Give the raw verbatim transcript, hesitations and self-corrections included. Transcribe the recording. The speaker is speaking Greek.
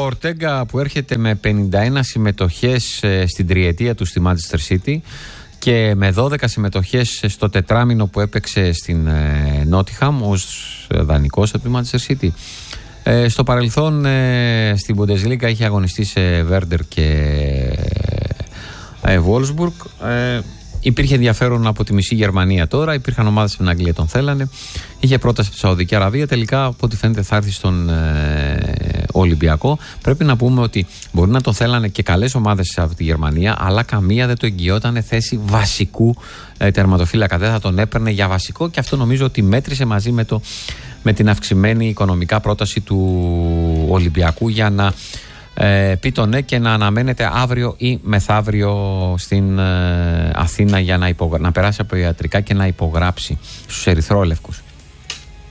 Ορτέγκα που έρχεται με πενήντα ένα συμμετοχές στην τριετία του στη Manchester City και με δώδεκα συμμετοχές στο τετράμινο που έπαιξε στην Νότιχαμ ως δανεικός από τη Manchester City. Ε, στο παρελθόν ε, στην Bundesliga είχε αγωνιστεί σε Werder και ε, Wolfsburg. Ε, υπήρχε ενδιαφέρον από τη μισή Γερμανία τώρα. Υπήρχαν ομάδες στην Αγγλία, τον θέλανε. Είχε πρόταση από τη Σαουδική Αραβία. Τελικά, από ό,τι φαίνεται, θα έρθει στον ε, Ολυμπιακό. Πρέπει να πούμε ότι μπορεί να τον θέλανε και καλές ομάδες από τη Γερμανία, αλλά καμία δεν το εγγυόταν θέση βασικού ε, τερματοφύλακα. Δεν θα τον έπαιρνε για βασικό και αυτό νομίζω ότι μέτρησε μαζί με, το, με την αυξημένη οικονομικά πρόταση του Ολυμπιακού για να Ε, πει το ναι και να αναμένεται αύριο ή μεθαύριο στην ε, Αθήνα για να, υπογρα... να περάσει από ιατρικά και να υπογράψει στους ερυθρόλευκους.